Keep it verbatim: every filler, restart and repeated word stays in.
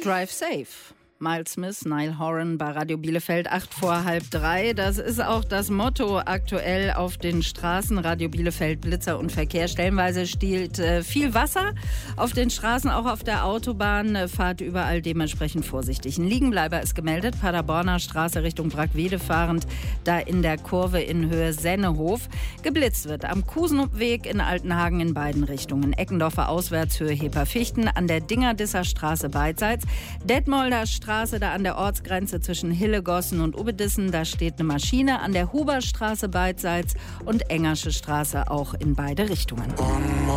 Drive Safe. Miles Smith, Niall Horan bei Radio Bielefeld, acht vor halb drei. Das ist auch das Motto aktuell auf den Straßen. Radio Bielefeld, Blitzer und Verkehr. Stellenweise stiehlt äh, viel Wasser auf den Straßen, auch auf der Autobahn. Äh, fahrt überall dementsprechend vorsichtig. Ein Liegenbleiber ist gemeldet. Paderborner Straße Richtung Brackwede fahrend, da in der Kurve in Höhe Sennehof. Geblitzt wird am Kusenweg in Altenhagen in beiden Richtungen. Eckendorfer auswärts Höhe Heperfichten, an der Dingerdisser Straße beidseits. Detmolder Straße, da an der Ortsgrenze zwischen Hillegossen und Ubedissen, da steht eine Maschine, an der Huberstraße beidseits und Engersche Straße auch in beide Richtungen.